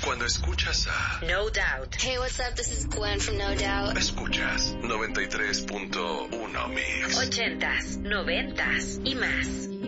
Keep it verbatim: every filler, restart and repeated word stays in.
Cuando escuchas a No Doubt. Hey, what's up? This is Gwen from No Doubt. Escuchas noventa y tres punto uno Mix. Ochentas, noventas y más.